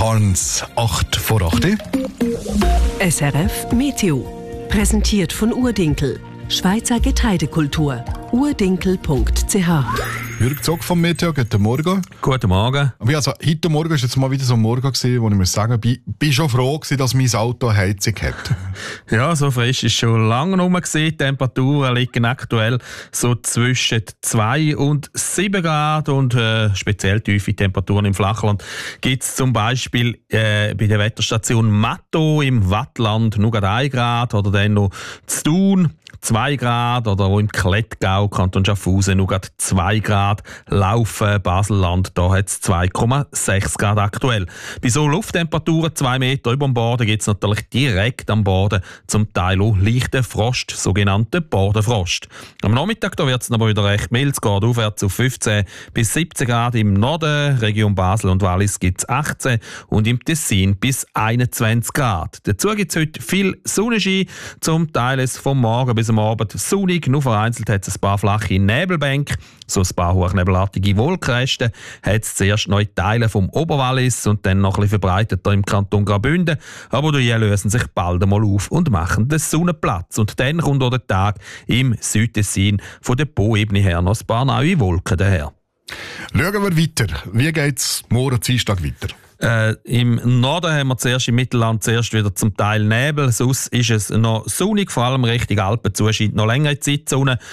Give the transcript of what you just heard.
Hans 8 vor 8. SRF Meteo. Präsentiert von Urdinkel. Schweizer Getreidekultur. urdinkel.ch. Jürg Zog vom Meteo, guten Morgen. Guten Morgen. Also, heute Morgen war jetzt mal wieder so ein Morgen, wo ich muss sagen, bin schon froh gewesen, dass mein Auto eine Heizung hat. Ja, so frisch ist schon lange rum gewesen. Die Temperaturen liegen aktuell so zwischen 2 und 7 Grad und speziell tiefe Temperaturen im Flachland gibt es zum Beispiel bei der Wetterstation Matto im Wattland nur gerade 1 Grad oder dann noch zu Thun 2 Grad oder auch im Klettgau, Kanton Schaffhausen, nur gerade 2 Grad. Laufen, Baselland, da hat es 2,6 Grad aktuell. Bei so Lufttemperaturen 2 Meter über dem Boden gibt es natürlich direkt am Boden zum Teil auch leichten Frost, sogenannten Bodenfrost. Am Nachmittag wird es aber wieder recht mild, es geht aufwärts auf 15 bis 17 Grad im Norden, Region Basel und Wallis gibt es 18 und im Tessin bis 21 Grad. Dazu gibt es heute viel Sonnenschein, zum Teil vom Morgen bis am Abend sonnig, nur vereinzelt hat es ein paar flache Nebelbänke, so ein paar hochnebelartige Wolkenresten hat es zuerst noch in Teilen vom Oberwallis und dann noch ein bisschen verbreiteter im Kanton Graubünden, aber die lösen sich bald einmal auf und machen den Sonnenplatz. Und dann kommt auch der Tag im Südtessin von der Po-Ebene her noch ein paar neue Wolken daher. Schauen wir weiter. Wie geht es morgen Dienstag weiter? Im Norden haben wir zuerst im Mittelland zuerst wieder zum Teil Nebel, sonst ist es noch sonnig, vor allem Richtung Alpen zu scheint noch längere Zeit die Sonne.